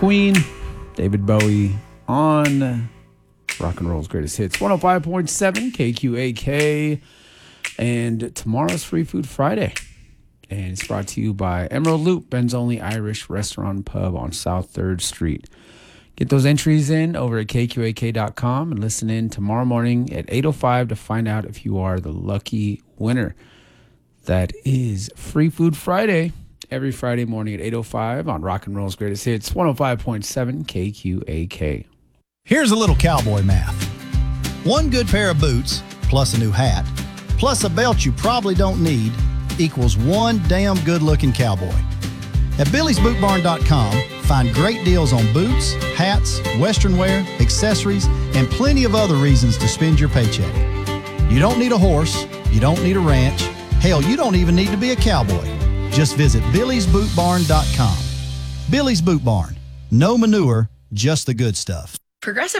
Queen, David Bowie on Rock and Roll's Greatest Hits, 105.7 KQAK. And tomorrow's Free Food Friday. And it's brought to you by Emerald Loop, Ben's only Irish restaurant pub on South 3rd Street. Get those entries in over at kqak.com and listen in tomorrow morning at 8:05 to find out if you are the lucky winner. That is Free Food Friday, every Friday morning at 8:05 on Rock and Roll's Greatest Hits, 105.7 KQAK. Here's a little cowboy math. One good pair of boots, plus a new hat, plus a belt you probably don't need, equals one damn good-looking cowboy. At BillysBootBarn.com, find great deals on boots, hats, western wear, accessories, and plenty of other reasons to spend your paycheck. You don't need a horse. You don't need a ranch. Hell, you don't even need to be a cowboy. Just visit BillysBootBarn.com. Billy's Boot Barn. No manure, just the good stuff. Progressive